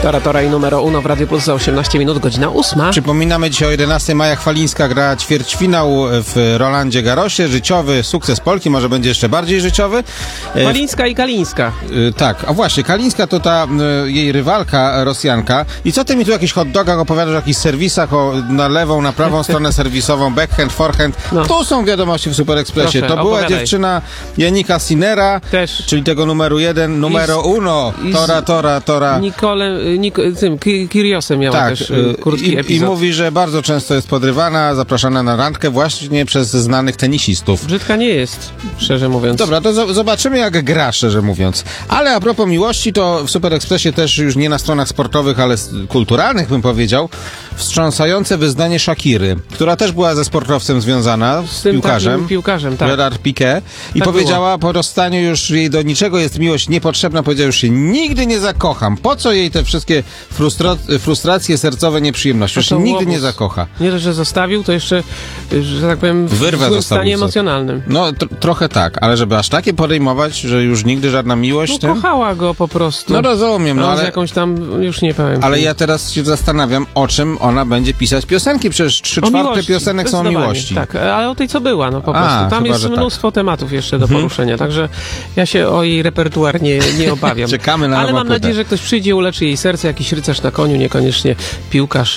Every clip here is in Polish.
Tora i numero uno w Radiu Plus za 18 minut, godzina 8. Przypominamy, dzisiaj o 11 Maja Chwalińska gra ćwierćfinał w Rolandzie Garrosie. Życiowy sukces Polki, może będzie jeszcze bardziej życiowy. Chwalińska i Kalińska. Tak, a właśnie, Kalińska to ta jej rywalka Rosjanka. I co ty mi tu o jakichś hot dogach opowiadasz, o jakichś serwisach, na lewą, na prawą stronę serwisową, backhand, forehand. No. Tu są wiadomości w Super Expressie. Proszę, to była opowiadaj. Dziewczyna Janika Sinera, Też. czyli tego numeru 1, numero uno. Tora. Tym Kiriosem miała Tak, też krótki epizod. I mówi, że bardzo często jest podrywana, zapraszana na randkę właśnie przez znanych tenisistów. Brzydka nie jest, szczerze mówiąc. Dobra, to zobaczymy, jak gra, szczerze mówiąc. Ale a propos miłości, to w Super Expressie też już nie na stronach sportowych, ale kulturalnych, bym powiedział, wstrząsające wyznanie Shakiry, która też była ze sportowcem związana, z piłkarzem. Piłkarzem, tak. Gerard Piqué. I Tak powiedziała, po rozstaniu już jej do niczego jest miłość niepotrzebna, powiedziała, już się nigdy nie zakocham. Po co jej te wszystkie frustracje, sercowe nieprzyjemności? Już się nigdy nie zakocha. Nie dość, że zostawił, to jeszcze, że tak powiem, Wyrwę w złym zostawił stanie sobie. emocjonalnym. No, trochę tak, ale żeby aż takie podejmować, że już nigdy żadna miłość... No, kochała go po prostu. No rozumiem, no ale... ale... z jakąś tam, już nie powiem. Ale ja teraz się zastanawiam, o czym ona będzie pisać piosenki. Przecież 3/4 piosenek są o miłości. Tak, ale o tej, co była, no po prostu. Tam chyba, jest że mnóstwo tematów jeszcze do poruszenia, także ja się o jej repertuar nie obawiam. Czekamy na ale nową mam płytę. nadzieję, że ktoś przyjdzie, uleczy jej serce, jakiś rycerz na koniu, niekoniecznie piłkarz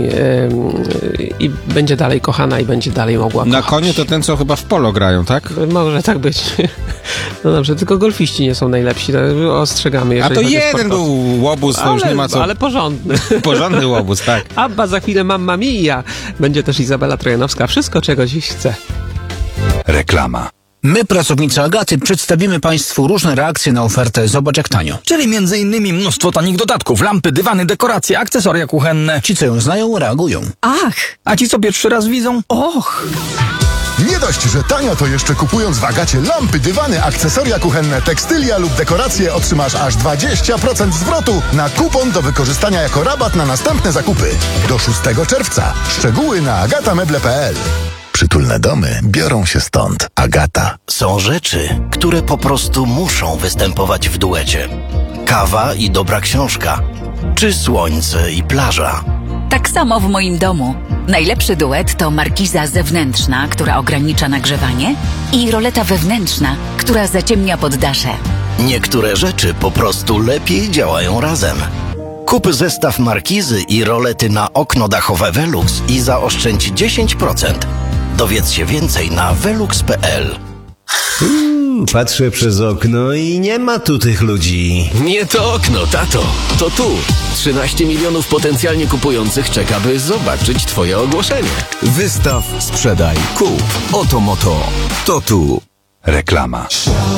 i będzie dalej kochana i będzie dalej mogła Na kochać. koniu to ten, co chyba w polo grają, tak? Może tak być. No dobrze, tylko golfiści nie są najlepsi, to ostrzegamy. A to chodzi o jeden sportowców. był łobuz, to już nie ma co... Ale porządny. Porządny łobuz, tak. Abba, za chwilę Mamma Mia. Będzie też Izabela Trojanowska. Wszystko, czego dziś chce. Reklama. My, pracownicy Agaty, przedstawimy Państwu różne reakcje na ofertę Zobacz jak tanio. Czyli m.in. mnóstwo tanich dodatków, lampy, dywany, dekoracje, akcesoria kuchenne. Ci, co ją znają, reagują. Ach! A ci, co pierwszy raz widzą? Och! Nie dość, że tanio, to jeszcze kupując w Agacie lampy, dywany, akcesoria kuchenne, tekstylia lub dekoracje otrzymasz aż 20% zwrotu na kupon do wykorzystania jako rabat na następne zakupy. Do 6 czerwca. Szczegóły na agatameble.pl. Przytulne domy biorą się stąd. Agata. Są rzeczy, które po prostu muszą występować w duecie. Kawa i dobra książka, czy słońce i plaża. Tak samo w moim domu. Najlepszy duet to markiza zewnętrzna, która ogranicza nagrzewanie, i roleta wewnętrzna, która zaciemnia poddasze. Niektóre rzeczy po prostu lepiej działają razem. Kup zestaw markizy i rolety na okno dachowe Velux i zaoszczędź 10%. Dowiedz się więcej na velux.pl. Patrzę przez okno i nie ma tu tych ludzi. Nie to okno, tato. To tu. 13 milionów potencjalnie kupujących czeka, by zobaczyć twoje ogłoszenie. Wystaw, sprzedaj, kup. Oto moto. To tu. Reklama.